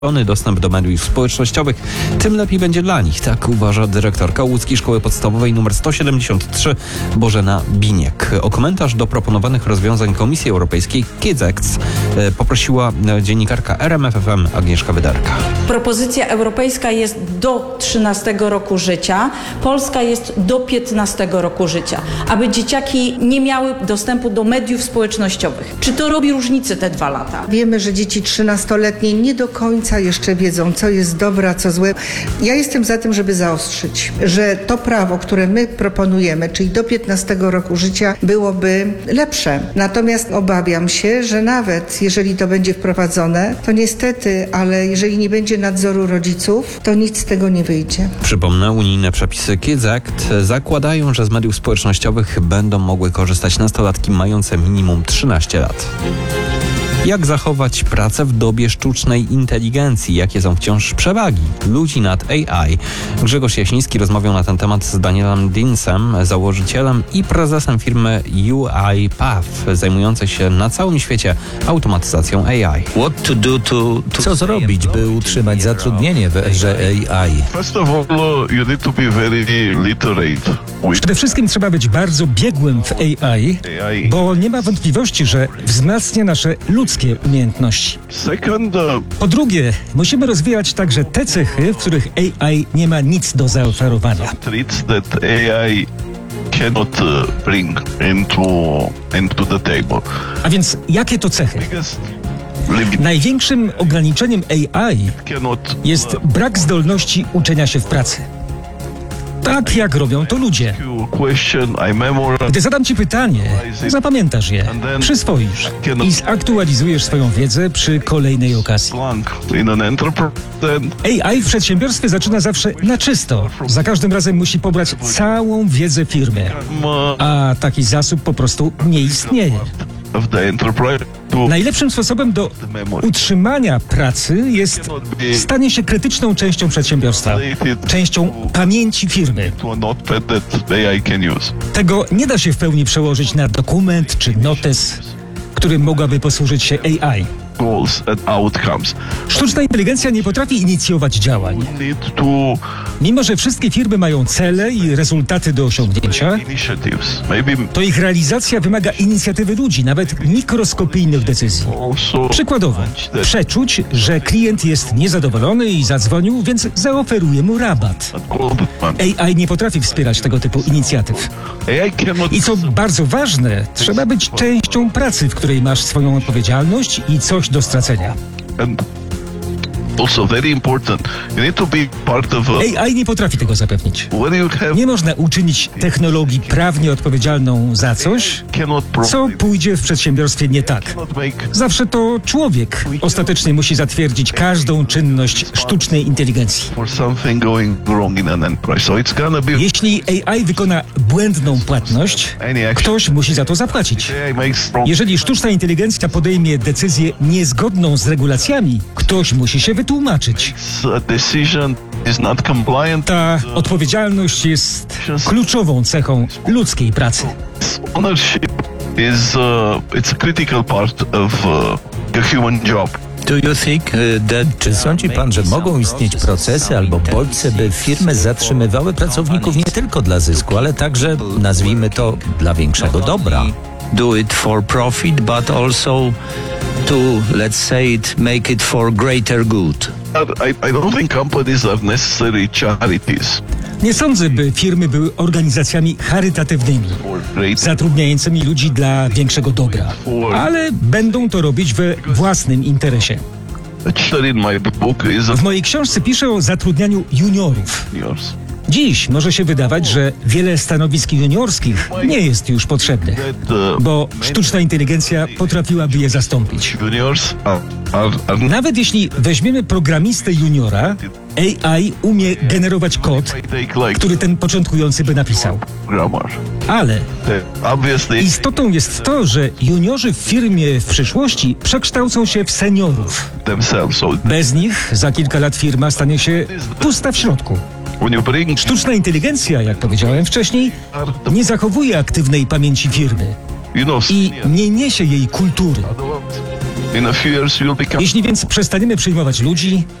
dostęp do mediów społecznościowych, tym lepiej będzie dla nich. Tak uważa dyrektorka Łódzkiej Szkoły Podstawowej nr 173 Bożena Biniek. O komentarz do proponowanych rozwiązań Komisji Europejskiej Kids Act poprosiła dziennikarka RMFFM Agnieszka Wydarka. Propozycja europejska jest do 13 roku życia, polska jest do 15 roku życia, aby dzieciaki nie miały dostępu do mediów społecznościowych. Czy to robi różnicę te 2 lata? Wiemy, że dzieci 13-letnie nie do końca jeszcze wiedzą, co jest dobre, a co złe. Ja jestem za tym, żeby zaostrzyć, że to prawo, które my proponujemy, czyli do 15 roku życia, byłoby lepsze. Natomiast obawiam się, że nawet jeżeli to będzie wprowadzone, to niestety, ale jeżeli nie będzie nadzoru rodziców, to nic z tego nie wyjdzie. Przypomnę, unijne przepisy Kids Act zakładają, że z mediów społecznościowych będą mogły korzystać nastolatki mające minimum 13 lat. Jak zachować pracę w dobie sztucznej inteligencji? Jakie są wciąż przewagi ludzi nad AI? Grzegorz Jasiński rozmawiał na ten temat z Danielem Dinsem, założycielem i prezesem firmy UiPath, zajmującej się na całym świecie automatyzacją AI. Co zrobić, by utrzymać zatrudnienie w erze AI? Przede wszystkim trzeba być bardzo biegłym w AI, bo nie ma wątpliwości, że wzmacnia nasze ludzkie umiejętności. Po drugie, musimy rozwijać także te cechy, w których AI nie ma nic do zaoferowania. A więc jakie to cechy? Największym ograniczeniem AI jest brak zdolności uczenia się w pracy. Tak jak robią to ludzie. Gdy zadam Ci pytanie, zapamiętasz je, przyswoisz i zaktualizujesz swoją wiedzę przy kolejnej okazji. AI w przedsiębiorstwie zaczyna zawsze na czysto. Za każdym razem musi pobrać całą wiedzę firmy, a taki zasób po prostu nie istnieje. Najlepszym sposobem do utrzymania pracy jest stanie się krytyczną częścią przedsiębiorstwa, częścią pamięci firmy. Tego nie da się w pełni przełożyć na dokument czy notes, którym mogłaby posłużyć się AI. Sztuczna inteligencja nie potrafi inicjować działań. Mimo że wszystkie firmy mają cele i rezultaty do osiągnięcia, to ich realizacja wymaga inicjatywy ludzi, nawet mikroskopijnych decyzji. Przykładowo, przeczuć, że klient jest niezadowolony i zadzwonił, więc zaoferuje mu rabat. AI nie potrafi wspierać tego typu inicjatyw. I co bardzo ważne, trzeba być częścią pracy, w której masz swoją odpowiedzialność i coś do stracenia. AI nie potrafi tego zapewnić. Nie można uczynić technologii prawnie odpowiedzialną za coś, co pójdzie w przedsiębiorstwie nie tak. Zawsze to człowiek ostatecznie musi zatwierdzić każdą czynność sztucznej inteligencji. Jeśli AI wykona błędną płatność, ktoś musi za to zapłacić. Jeżeli sztuczna inteligencja podejmie decyzję niezgodną z regulacjami, ktoś musi się wytłumaczyć. Ta odpowiedzialność jest kluczową cechą ludzkiej pracy. Czy sądzi pan, że mogą istnieć procesy albo bodźce, by firmy zatrzymywały pracowników nie tylko dla zysku, ale także, nazwijmy to, dla większego dobra? Do it for profit, but also to, let's say it, make it for greater good. I don't think companies are necessarily charities. Nie sądzę, by firmy były organizacjami charytatywnymi, zatrudniającymi ludzi dla większego dobra, ale będą to robić we własnym interesie. W mojej książce piszę o zatrudnianiu juniorów. Dziś może się wydawać, że wiele stanowisk juniorskich nie jest już potrzebnych, bo sztuczna inteligencja potrafiłaby je zastąpić. Nawet jeśli weźmiemy programistę juniora, AI umie generować kod, który ten początkujący by napisał. Ale istotą jest to, że juniorzy w firmie w przyszłości przekształcą się w seniorów. Bez nich za kilka lat firma stanie się pusta w środku. Sztuczna inteligencja, jak powiedziałem wcześniej, nie zachowuje aktywnej pamięci firmy i nie niesie jej kultury. In a few years, you'll become Jeśli więc przestaniemy przyjmować ludzi,